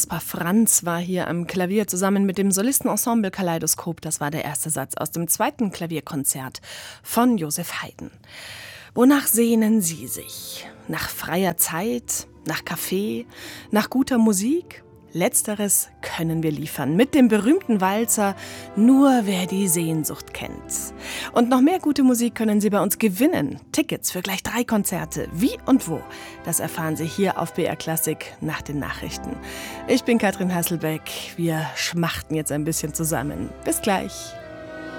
Kaspar Franz war hier am Klavier zusammen mit dem Solistenensemble Kaleidoskop. Das war der erste Satz aus dem zweiten Klavierkonzert von Joseph Haydn. Wonach sehnen Sie sich? Nach freier Zeit? Nach Kaffee? Nach guter Musik? Letzteres können wir liefern mit dem berühmten Walzer Nur wer die Sehnsucht kennt. Und noch mehr gute Musik können Sie bei uns gewinnen. Tickets für gleich 3 Konzerte. Wie und wo? Das erfahren Sie hier auf BR Klassik nach den Nachrichten. Ich bin Katrin Hasselbeck. Wir schmachten jetzt ein bisschen zusammen. Bis gleich.